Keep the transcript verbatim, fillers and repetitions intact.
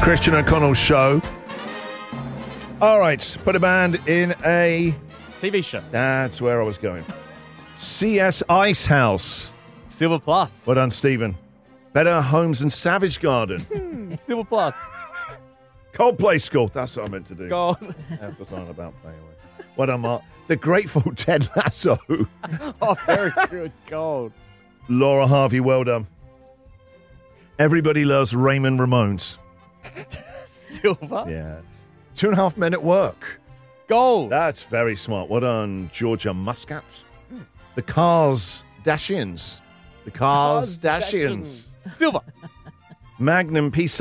Christian O'Connell show. All right, put a band in a... T V show. That's where I was going. C S Icehouse. Silver Plus. Well done, Stephen. Better Homes and Savage Garden. Silver Plus. Coldplay School. That's what I meant to do. God. That's what I'm about playing with. Well done, Mark. The Grateful Ted Lasso. Oh, very good. Gold. Laura Harvey, well done. Everybody loves Raymond Ramones. Silver. Yeah. Two and a half men at work. Gold. That's very smart. Well done, Georgia Muscat. The Cars Dash-Ins. The Cars Dash-Ins. Silver. Magnum P.